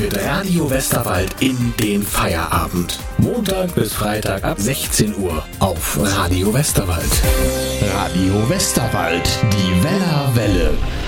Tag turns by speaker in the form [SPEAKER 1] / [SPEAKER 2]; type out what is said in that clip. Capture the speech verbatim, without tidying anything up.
[SPEAKER 1] mit Radio Westerwald in den Feierabend. Montag bis Freitag ab sechzehn Uhr auf Radio Westerwald. Radio Westerwald, die Weller Welle.